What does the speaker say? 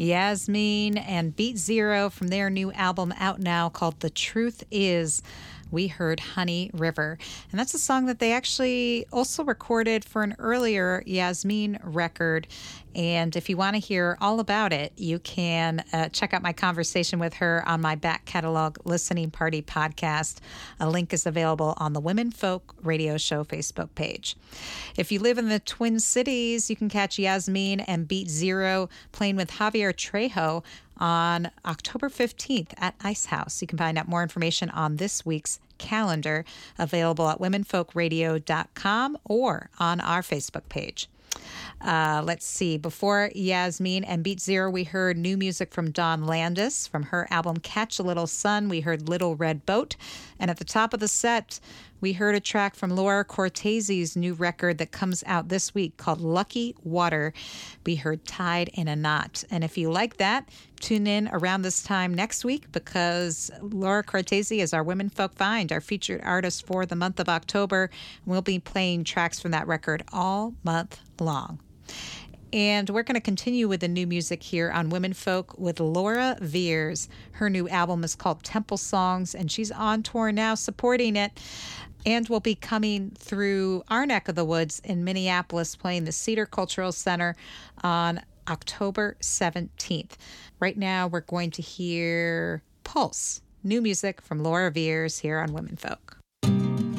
Yasmin and Beat Zero from their new album out now called The Truth Is. We heard Honey River. And that's a song that they actually also recorded for an earlier Yasmin record. And if you want to hear all about it, you can check out my conversation with her on my Back Catalog Listening Party podcast. A link is available on the Women Folk Radio Show Facebook page. If you live in the Twin Cities, you can catch Yasmin and Beat Zero playing with Javier Trejo on October 15th at Ice House. You can find out more information on this week's calendar, available at womenfolkradio.com or on our Facebook page. Let's see. Before Yasmin and Beat Zero, we heard new music from Dawn Landis. From her album Catch a Little Sun, we heard Little Red Boat. And at the top of the set, we heard a track from Laura Cortese's new record that comes out this week called Lucky Water. We heard Tied in a Knot. And if you like that, tune in around this time next week, because Laura Cortese is our Women Folk Find, our featured artist for the month of October. We'll be playing tracks from that record all month long. And we're going to continue with the new music here on Women Folk with Laura Veirs. Her new album is called Temple Songs, and she's on tour now supporting it. And will be coming through our neck of the woods in Minneapolis, playing the Cedar Cultural Center on October 17th. Right now, we're going to hear Pulse, new music from Laura Veirs here on Women Folk.